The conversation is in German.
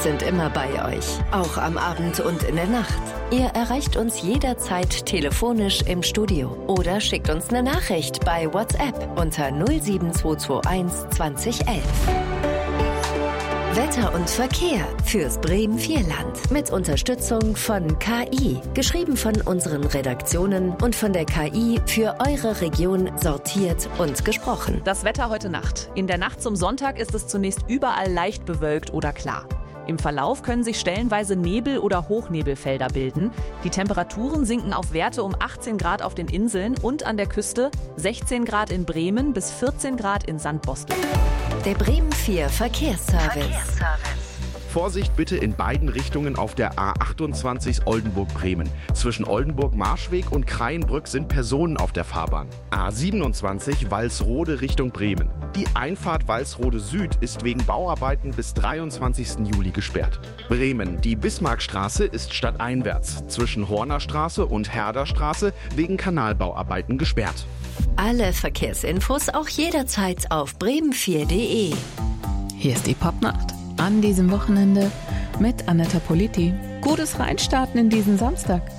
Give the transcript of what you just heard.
sind immer bei euch, auch am Abend und in der Nacht. Ihr erreicht uns jederzeit telefonisch im Studio oder schickt uns eine Nachricht bei WhatsApp unter 07221 2011. Wetter und Verkehr fürs Bremen-Vierland mit Unterstützung von KI. Geschrieben von unseren Redaktionen und von der KI für eure Region sortiert und gesprochen. Das Wetter heute Nacht. In der Nacht zum Sonntag ist es zunächst überall leicht bewölkt oder klar. Im Verlauf können sich stellenweise Nebel- oder Hochnebelfelder bilden. Die Temperaturen sinken auf Werte um 18 Grad auf den Inseln und an der Küste, 16 Grad in Bremen bis 14 Grad in Sandbostel. Der Bremen 4 Verkehrsservice. Vorsicht bitte in beiden Richtungen auf der A28 Oldenburg-Bremen. Zwischen Oldenburg-Marschweg und Kreienbrück sind Personen auf der Fahrbahn. A27 Walsrode Richtung Bremen. Die Einfahrt Walsrode Süd ist wegen Bauarbeiten bis 23. Juli gesperrt. Bremen. Die Bismarckstraße ist stadteinwärts zwischen Hornerstraße und Herderstraße wegen Kanalbauarbeiten gesperrt. Alle Verkehrsinfos auch jederzeit auf bremen4.de. Hier ist die Popnacht an diesem Wochenende mit Anetta Politi. Gutes Reinstarten in diesen Samstag.